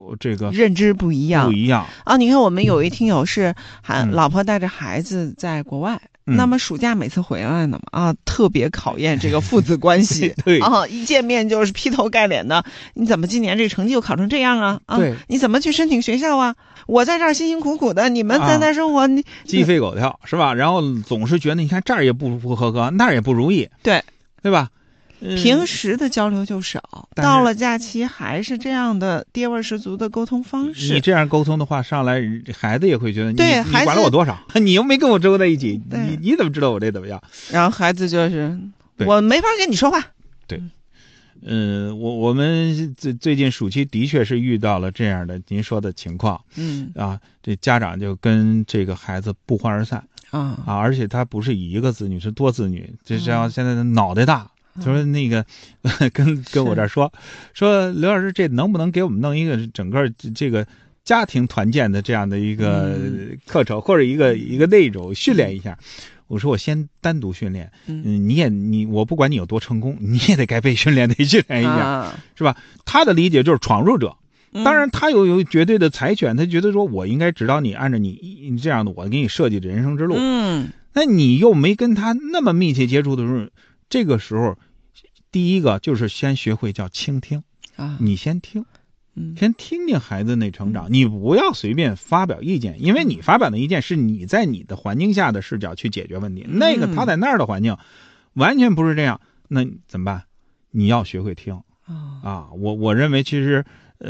这个认知不一样啊。你看我们有一听友是老婆带着孩子在国外，那么暑假每次回来呢嘛特别考验这个父子关系对一见面就是劈头盖脸的，你怎么今年这成绩又考成这样啊？ 对， 你怎么去申请学校啊？我在这儿辛辛苦苦的，你们在那生活，你鸡飞狗跳是吧？然后总是觉得你看这儿也不合格，那儿也不如意，对吧？ 平时的交流就少，到了假期还是这样的爹味十足的沟通方式。 你这样沟通的话，上来孩子也会觉得对， 你管了我多少？你又没跟我周在一起，你怎么知道我这怎么样？ 然后孩子就是我没法跟你说话。 对，我们最近暑期的确是遇到了这样的您说的情况，这家长就跟这个孩子不欢而散而且他不是一个子女，是多子女，就像现在的脑袋大。他说那个跟我这儿说刘老师，这能不能给我们弄一个整个这个家庭团建的这样的一个课程，或者一个内容训练一下？我说我先单独训练，我不管你有多成功，你也得该被训练得训练一下，是吧？他的理解就是闯入者，当然他有绝对的财权，他觉得说我应该指导你，按照你这样的我给你设计的人生之路。那你又没跟他那么密切接触的时候，这个时候第一个就是先学会叫倾听你先听。先听听孩子那成长，你不要随便发表意见，因为你发表的意见是你在你的环境下的视角去解决问题，那个他在那儿的环境完全不是这样，那怎么办？你要学会听我认为其实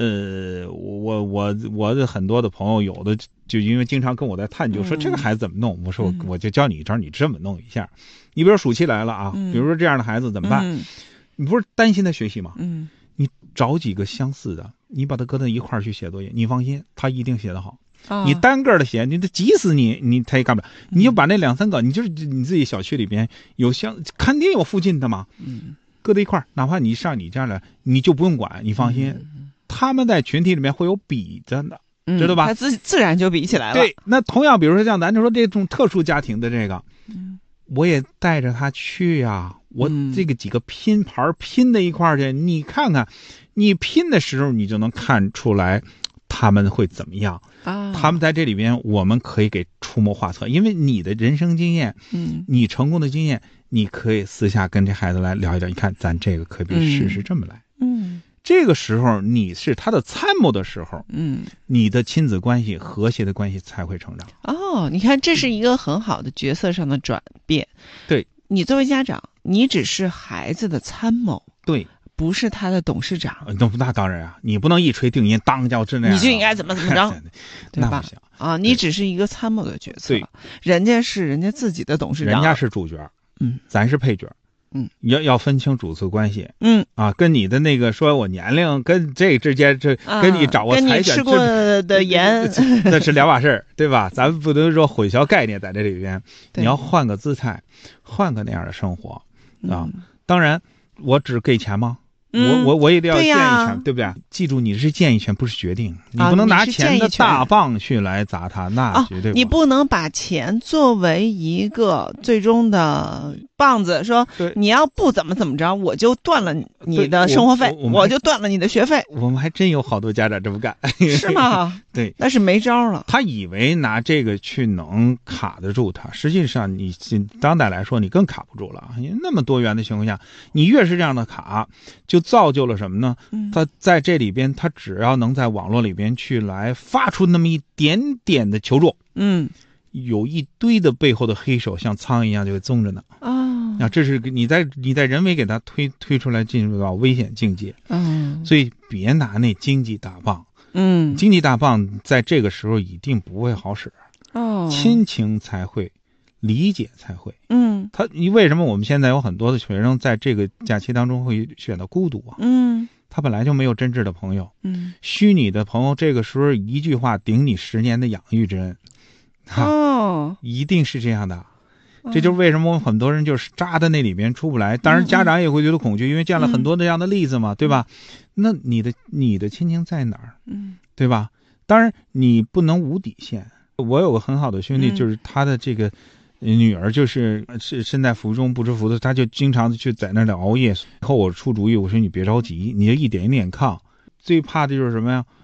我的很多的朋友有的就因为经常跟我在探究说这个孩子怎么弄，我说我就教你一招，你这么弄一下。你比如说暑期来了比如说这样的孩子怎么办？你不是担心他学习吗？你找几个相似的，你把他搁在一块儿去写作业，你放心，他一定写得好。你单个的写，你得急死你他也干不了。你就把那2-3个，你就是你自己小区里边有肯定有附近的嘛，搁在一块儿，哪怕你上你家来，你就不用管，你放心，他们在群体里面会有比着的，知道吧？ 他自然就比起来了。 对，那同样，比如说像咱就说这种特殊家庭的这个，我也带着他去呀。我这个几个拼盘拼在一块儿去，你看看，你拼的时候你就能看出来他们会怎么样他们在这里边我们可以给出谋划策，因为你的人生经验你成功的经验，你可以私下跟这孩子来聊一聊，你看咱这个可以试试这么来。这个时候你是他的参谋的时候，你的亲子关系和谐的关系才会成长。 你看这是一个很好的角色上的转变。 对， 你作为家长，你只是孩子的参谋， 对， 不是他的董事长。 那当然你不能一锤定音，当叫真那样， 你就应该怎么着，对吧？ 那不行你只是一个参谋的角色， 对， 人家是人家自己的董事长， 人家是主角，咱是配角。要分清主次关系。跟你的那个说我年龄跟这之间，这跟你掌握财权，跟你吃过的盐， 那是两码事，对吧？咱们不能说混淆概念在这里边。你要换个姿态，换个那样的生活当然，我只给钱吗？我也得要建议权，对不对？记住，你是建议权，不是决定。你不能拿钱的大棒去来砸他，那绝对不。 你不能把钱作为一个最终的棒子，说你要不怎么着，我就断了你的生活费，我就断了你的学费。 我们还真有好多家长这么干， 是吗？ 对， 那是没招了。 他以为拿这个去能卡得住他，实际上你当代来说，你更卡不住了。因为那么多元的情况下，你越是这样的卡，就造就了什么呢？他在这里边，他只要能在网络里边去来发出那么一点点的求助，有一堆的背后的黑手像苍蝇一样就会踪着呢。这是你在人为给他推出来，进入到危险境界。所以别拿那经济大棒。经济大棒在这个时候一定不会好使。亲情才会，理解才会。你为什么我们现在有很多的学生在这个假期当中会选择孤独他本来就没有真挚的朋友。虚拟的朋友这个时候一句话顶你10年的养育之恩。一定是这样的。这就是为什么我们很多人就是扎在那里边出不来。当然家长也会觉得恐惧，因为见了很多这样的例子嘛，对吧？那你的亲情在哪儿？对吧？当然你不能无底线。我有个很好的兄弟，就是他的这个女儿是身在福中不知福的，他就经常去在那里熬夜。以后我出主意，我说你别着急，你就一点一点抗。最怕的就是什么呀？